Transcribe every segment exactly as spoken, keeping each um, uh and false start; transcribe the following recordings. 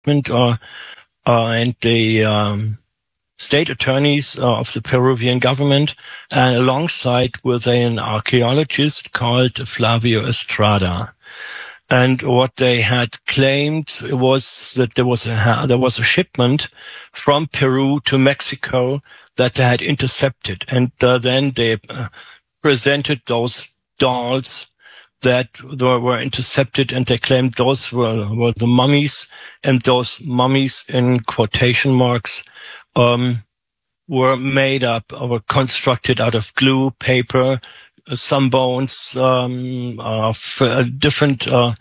uh, uh, and the um, state attorneys uh, of the Peruvian government, and alongside with an archaeologist called Flavio Estrada. And what they had claimed was that there was a there was a shipment from Peru to Mexico that they had intercepted, and uh, then they uh, presented those dolls that were intercepted, and they claimed those were, were the mummies, and those mummies, in quotation marks, um, were made up, or were constructed out of glue, paper, some bones, um, of uh, different uh,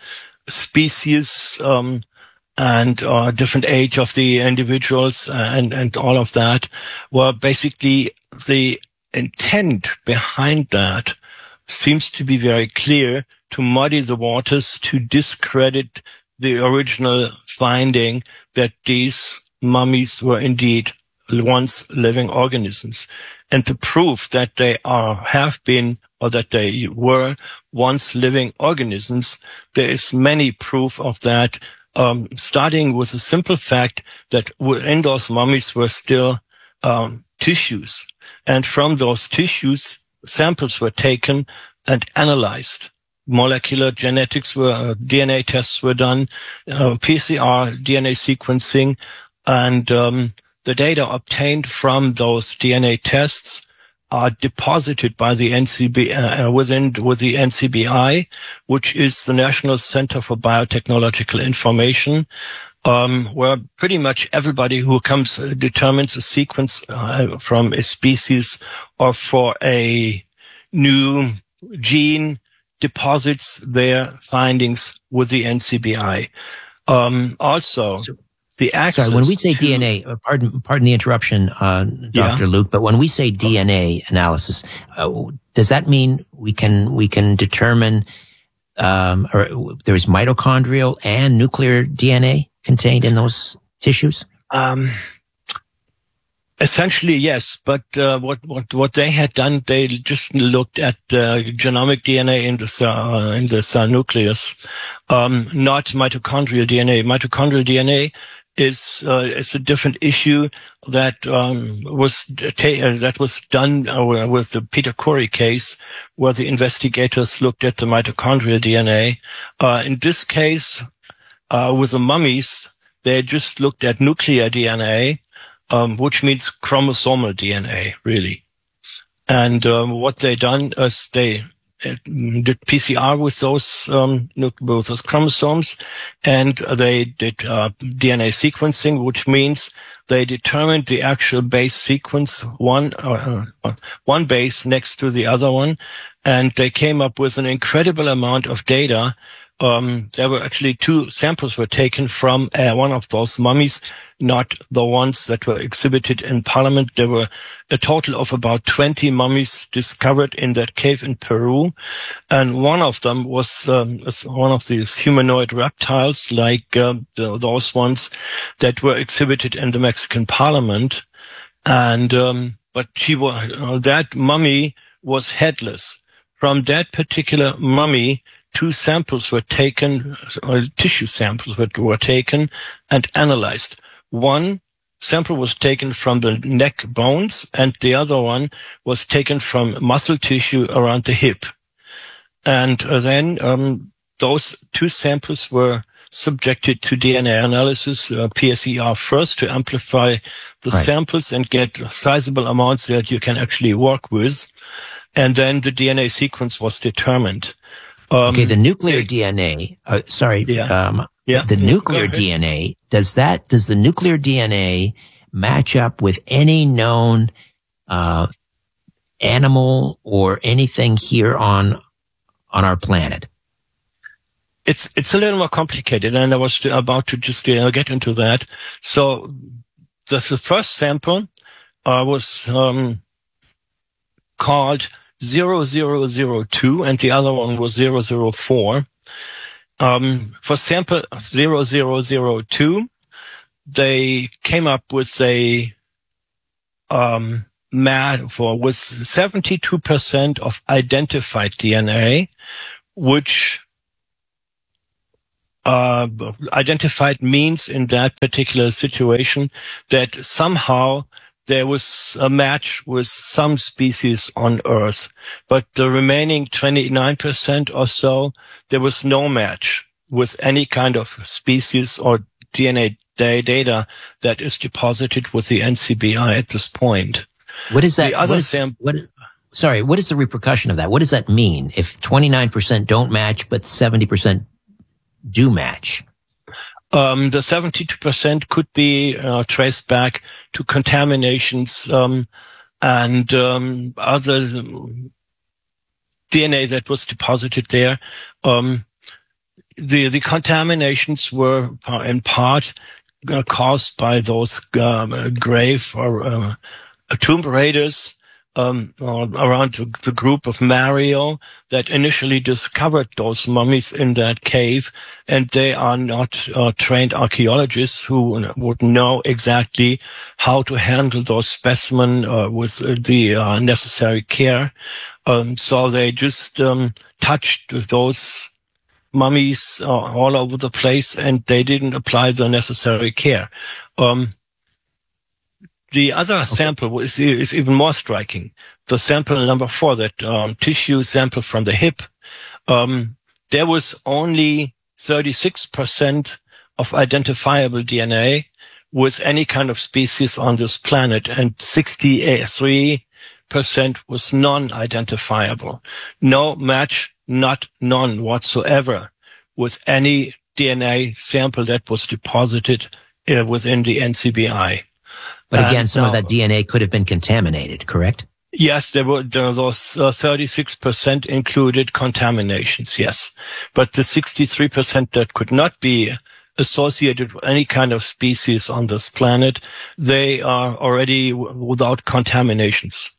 species, um, and uh, different age of the individuals, and, and all of that. Were basically the intent behind that seems to be very clear, to muddy the waters, to discredit the original finding that these mummies were indeed once living organisms. And the proof that they are, have been, or that they were once living organisms, there is many proof of that, um, starting with the simple fact that in those mummies were still um, tissues. And from those tissues, samples were taken and analyzed. Molecular genetics were, uh, D N A tests were done, uh, P C R, D N A sequencing, and um, the data obtained from those D N A tests are deposited by the N C B uh, within with the N C B I, which is the National Center for Biotechnological Information, um, where pretty much everybody who comes uh, determines a sequence uh, from a species or for a new gene deposits their findings with the N C B I. Um, also, the access. Sorry, when we say to, D N A, uh, pardon, pardon the interruption, uh, Doctor Yeah. Luke, but when we say D N A analysis, uh, does that mean we can we can determine, um, or there is mitochondrial and nuclear D N A contained in those tissues? Um, Essentially, yes, but uh, what what what they had done, they just looked at uh, genomic D N A in the cell, uh, in the cell nucleus, um, not mitochondrial D N A. Mitochondrial D N A is uh, is a different issue that um, was ta- uh, that was done uh, with the Peter Corey case, where the investigators looked at the mitochondrial D N A. Uh, in this case, uh, with the mummies, they just looked at nuclear D N A. Um, which means chromosomal D N A, really. And um, what they done is they uh, did P C R with those um, with those chromosomes, and they did uh, D N A sequencing, which means they determined the actual base sequence, one uh, uh, one base next to the other one, and they came up with an incredible amount of data. Um, there were actually two samples were taken from uh, one of those mummies, not the ones that were exhibited in Parliament. There were a total of about twenty mummies discovered in that cave in Peru. And one of them was, um, was one of these humanoid reptiles, like um, the, those ones that were exhibited in the Mexican Parliament. And, um, but she was, uh, that mummy was headless. From that particular mummy, two samples were taken, or tissue samples were, were taken and analyzed. One sample was taken from the neck bones, and the other one was taken from muscle tissue around the hip. And uh, then um, those two samples were subjected to D N A analysis, uh, P S E R first, to amplify the right. samples and get sizable amounts that you can actually work with. And then the D N A sequence was determined. Um, okay, the nuclear D N A, uh, sorry, yeah. um, yeah. the nuclear D N A, does that, does the nuclear D N A match up with any known, uh, animal or anything here on, on our planet? It's, it's a little more complicated, and I was about to just uh, get into that. So the, the first sample, uh, was, um, called zero zero zero two, and the other one was zero zero four. Um, for sample zero zero zero two, they came up with a, um, mat for, with seventy-two percent of identified D N A, which uh, identified means in that particular situation that somehow there was a match with some species on Earth, but the remaining twenty-nine percent or so, there was no match with any kind of species or D N A data that is deposited with the N C B I at this point. What is that? The other what is, sam- what, sorry, what is the repercussion of that? What does that mean if twenty-nine percent don't match, but seventy percent do match? Um, the seventy-two percent could be uh, traced back to contaminations um, and um, other D N A that was deposited there. Um, the the contaminations were in part uh, caused by those um, grave or uh, tomb raiders um, around the group of Mario that initially discovered those mummies in that cave, and they are not uh, trained archaeologists who would know exactly how to handle those specimens uh, with the uh, necessary care. Um, so they just um, touched those mummies uh, all over the place, and they didn't apply the necessary care. Um, The other okay. sample is, is even more striking. The sample number four, that um, tissue sample from the hip, um, there was only thirty-six percent of identifiable D N A with any kind of species on this planet, and sixty-three percent was non-identifiable. No match, not none whatsoever, with any D N A sample that was deposited uh, within the N C B I. But again, and some now, of that D N A could have been contaminated, correct? Yes, there were, there those uh, thirty-six percent included contaminations, yes. But the sixty-three percent that could not be associated with any kind of species on this planet, they are already w- without contaminations.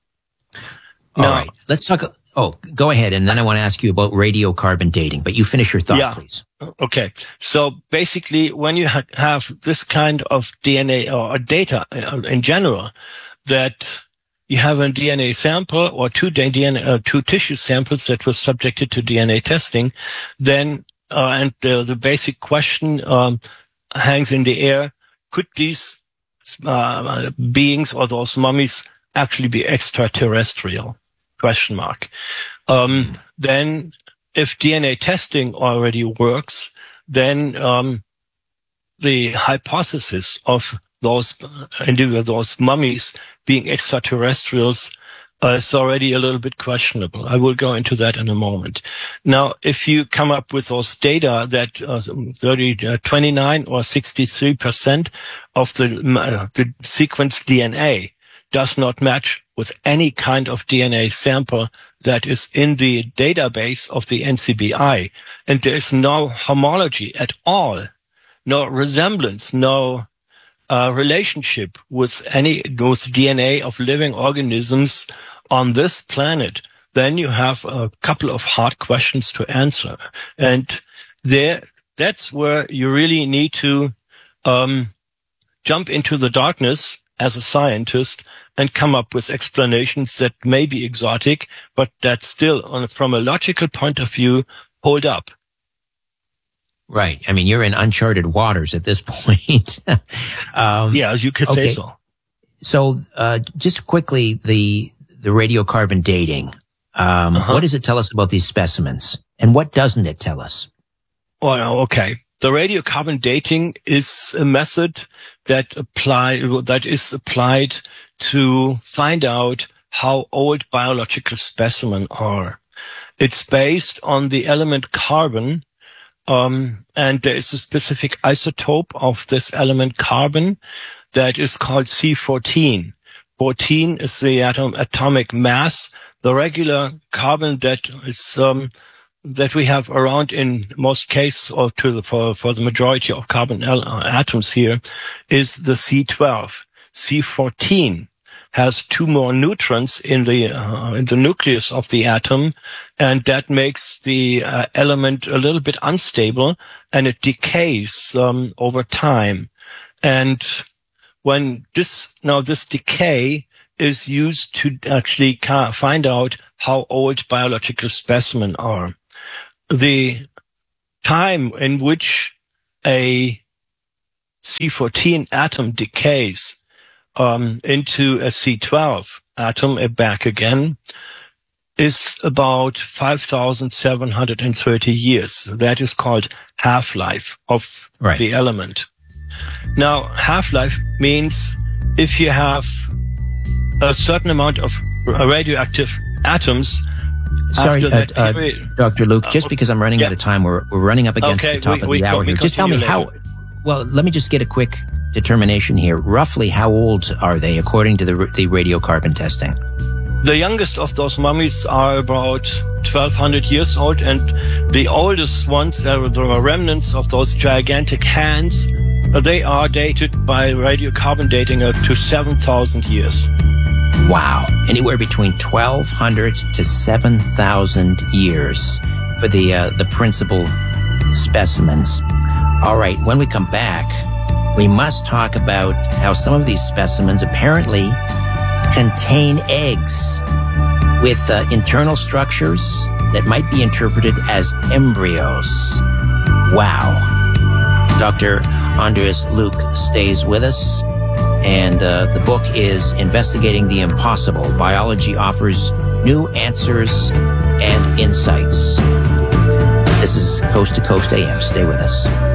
All now, right. Let's talk. Oh, go ahead. And then I want to ask you about radiocarbon dating, but you finish your thought, yeah. please. Okay. So basically, when you ha- have this kind of D N A or data in general, that you have a D N A sample or two D N A, uh, two tissue samples that were subjected to D N A testing, then, uh, and the, the basic question, um, hangs in the air. Could these, uh, beings or those mummies actually be extraterrestrial? Question mark. Um, then if D N A testing already works, then, um, the hypothesis of those individuals, those mummies being extraterrestrials uh, is already a little bit questionable. I will go into that in a moment. Now, if you come up with those data that uh, thirty, uh, twenty-nine or sixty-three percent of the, uh, the sequenced D N A does not match with any kind of D N A sample that is in the database of the N C B I, and there is no homology at all, no resemblance, no uh, relationship with any with D N A of living organisms on this planet, then you have a couple of hard questions to answer. And there, that's where you really need to um, jump into the darkness as a scientist and come up with explanations that may be exotic, but that still, on, from a logical point of view, hold up. Right. I mean, you're in uncharted waters at this point. um, yeah, as you could okay. say so. So, uh, just quickly, the the radiocarbon dating. Um, uh-huh. What does it tell us about these specimens, and what doesn't it tell us? Well, okay. The radiocarbon dating is a method that apply that is applied to find out how old biological specimens are. It's based on the element carbon, um, and there is a specific isotope of this element carbon that is called C fourteen. fourteen is the atom atomic mass. The regular carbon that is um, that we have around in most cases, or to the, for for the majority of carbon atoms here, is the C twelve. C fourteen has two more neutrons in the uh, in the nucleus of the atom, and that makes the uh, element a little bit unstable, and it decays um, over time. And when this now this decay is used to actually find out how old biological specimens are. The time in which a C fourteen atom decays um, into a C twelve atom and back again is about five thousand seven hundred thirty years. That is called half-life of right. the element. Now, half-life means if you have a certain amount of radioactive atoms. Sorry, uh, uh, period, Doctor Luke, just uh, because I'm running yeah. out of time, we're, we're running up against okay, the top we, of we the hour here. Just tell me how, later. well, let me just get a quick determination here. Roughly how old are they according to the, the radiocarbon testing? The youngest of those mummies are about twelve hundred years old, and the oldest ones, there are remnants of those gigantic hands, they are dated by radiocarbon dating uh, to seven thousand years. Wow. Anywhere between twelve hundred to seven thousand years for the uh, the principal specimens. All right, when we come back, we must talk about how some of these specimens apparently contain eggs with uh, internal structures that might be interpreted as embryos. Wow. Doctor Andreas Luke stays with us. And uh, the book is Investigating the Impossible. Biology offers new answers and insights. This is Coast to Coast A M. Stay with us.